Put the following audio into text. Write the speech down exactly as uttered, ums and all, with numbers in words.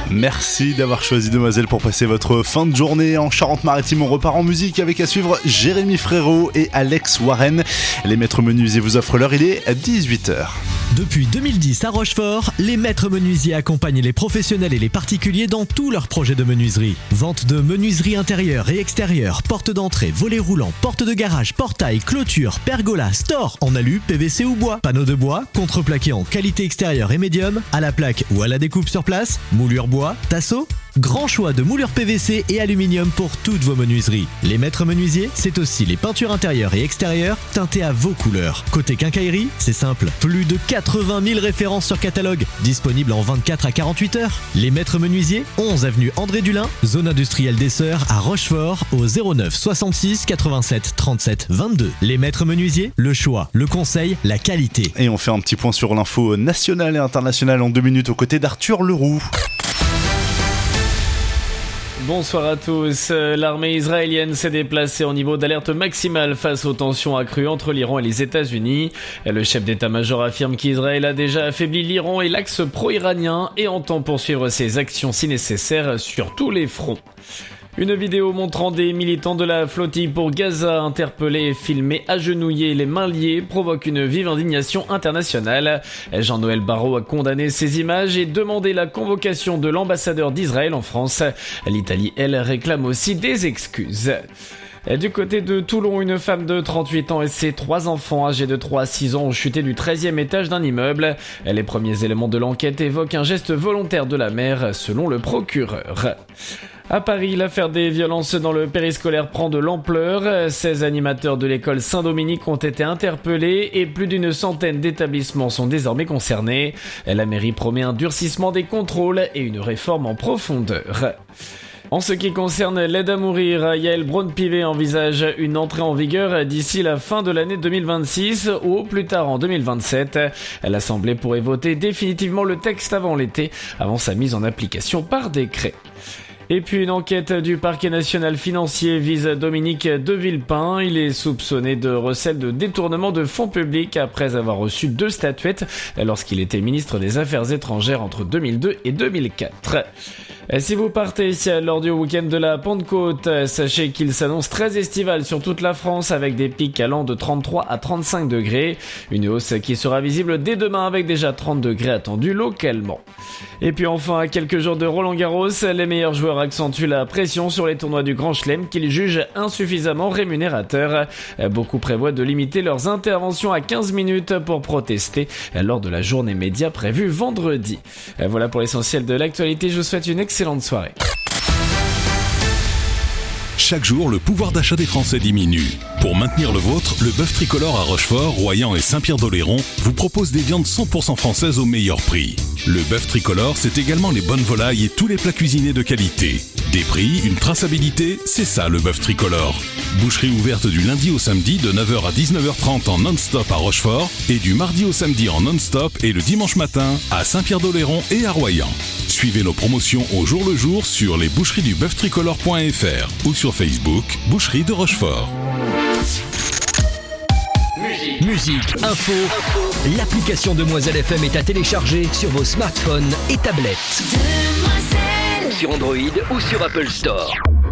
Merci d'avoir choisi Demoiselle pour passer votre fin de journée en Charente-Maritime. On repart en musique avec à suivre Jérémy Frérot et Alex Warren. Les maîtres menuisiers vous offrent l'heure, il est dix-huit heures. Depuis deux mille dix à Rochefort, les maîtres menuisiers accompagnent les professionnels et les particuliers dans tous leurs projets de menuiserie. Vente de menuiserie intérieure et extérieure, porte d'entrée, volets roulants, porte de garage, portail, clôture, pergola, store en alu, P V C ou bois, panneaux de bois, contreplaqué en qualité extérieure et médium, à la plaque ou à la découpe sur place, moulure bois, tasseau. Grand choix de moulures P V C et aluminium pour toutes vos menuiseries. Les maîtres menuisiers, c'est aussi les peintures intérieures et extérieures teintées à vos couleurs. Côté quincaillerie, c'est simple. Plus de quatre-vingt mille références sur catalogue, disponibles en vingt-quatre à quarante-huit heures. Les maîtres menuisiers, onze avenue André Dulin, zone industrielle des Sœurs à Rochefort, au zéro neuf soixante-six quatre-vingt-sept trente-sept vingt-deux. Les maîtres menuisiers, le choix, le conseil, la qualité. Et on fait un petit point sur l'info nationale et internationale en deux minutes aux côtés d'Arthur Leroux. Bonsoir à tous. L'armée israélienne s'est déplacée en niveau d'alerte maximale face aux tensions accrues entre l'Iran et les États-Unis. Le chef d'état-major affirme qu'Israël a déjà affaibli l'Iran et l'axe pro-iranien et entend poursuivre ses actions si nécessaire sur tous les fronts. Une vidéo montrant des militants de la flottille pour Gaza interpellés et filmés agenouillés, les mains liées, provoque une vive indignation internationale. Jean-Noël Barrot a condamné ces images et demandé la convocation de l'ambassadeur d'Israël en France. L'Italie, elle, réclame aussi des excuses. Du côté de Toulon, une femme de trente-huit ans et ses trois enfants âgés de trois à six ans ont chuté du treizième étage d'un immeuble. Les premiers éléments de l'enquête évoquent un geste volontaire de la mère, selon le procureur. À Paris, l'affaire des violences dans le périscolaire prend de l'ampleur. seize animateurs de l'école Saint-Dominique ont été interpellés et plus d'une centaine d'établissements sont désormais concernés. La mairie promet un durcissement des contrôles et une réforme en profondeur. En ce qui concerne l'aide à mourir, Yael Braun-Pivet envisage une entrée en vigueur d'ici la fin de l'année deux mille vingt-six ou au plus tard en deux mille vingt-sept. L'Assemblée pourrait voter définitivement le texte avant l'été, avant sa mise en application par décret. Et puis une enquête du parquet national financier vise Dominique de Villepin. Il est soupçonné de recel de détournement de fonds publics après avoir reçu deux statuettes lorsqu'il était ministre des Affaires étrangères entre deux mille deux et deux mille quatre. Si vous partez lors du week-end de la Pentecôte, sachez qu'il s'annonce très estival sur toute la France avec des pics allant de trente-trois à trente-cinq degrés. Une hausse qui sera visible dès demain avec déjà trente degrés attendus localement. Et puis enfin, à quelques jours de Roland-Garros, les meilleurs joueurs accentuent la pression sur les tournois du Grand Chelem qu'ils jugent insuffisamment rémunérateurs. Beaucoup prévoient de limiter leurs interventions à quinze minutes pour protester lors de la journée média prévue vendredi. Voilà pour l'essentiel de l'actualité, je vous souhaite une excellente soirée. Chaque jour, le pouvoir d'achat des Français diminue. Pour maintenir le vôtre, le bœuf tricolore à Rochefort, Royan et Saint-Pierre-d'Oléron vous propose des viandes cent pour cent françaises au meilleur prix. Le bœuf tricolore, c'est également les bonnes volailles et tous les plats cuisinés de qualité. Des prix, une traçabilité, c'est ça le bœuf tricolore. Boucherie ouverte du lundi au samedi de neuf heures à dix-neuf heures trente en non-stop à Rochefort et du mardi au samedi en non-stop et le dimanche matin à Saint-Pierre-d'Oléron et à Royan. Suivez nos promotions au jour le jour sur les boucheries du bœuf tricolore point f r ou sur Facebook, Boucherie de Rochefort. Musique, Musique info, info. L'application Demoiselle F M est à télécharger sur vos smartphones et tablettes. Demoiselle. Sur Android ou sur Apple Store.